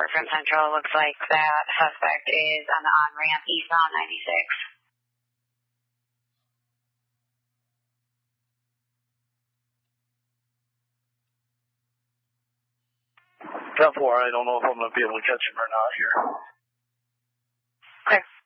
from Central. Looks like that suspect is on the on-ramp east on 96. 10-4, I don't know if I'm going to be able to catch him or not here. Clear.